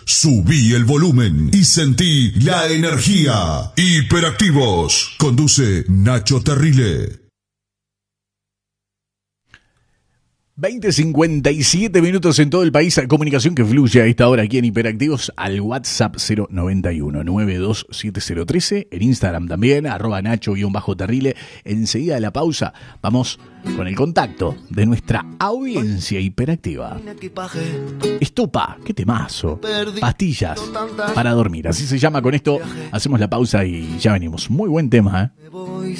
Subí el volumen y sentí la energía. Hiperactivos. Conduce Nacho Terrile. 20:57 minutos en todo el país. Comunicación que fluye a esta hora aquí en Hiperactivos al WhatsApp 091-92713. En Instagram también, @Nacho_Terrile. Enseguida de la pausa vamos con el contacto de nuestra audiencia hiperactiva. Estopa, qué temazo. Pastillas para dormir, así se llama. Con esto hacemos la pausa y ya venimos. Muy buen tema, ¿eh?